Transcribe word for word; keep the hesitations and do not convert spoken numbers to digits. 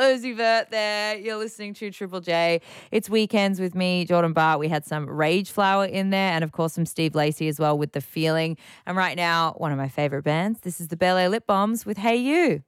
Uzi Vert there. You're listening to Triple J. It's Weekends with me, Jordan Bart. We had some Rage Flower in there and, of course, some Steve Lacy as well with The Feeling. And right now, one of my favourite bands, this is the Bel Air Lip Bombs with Hey You.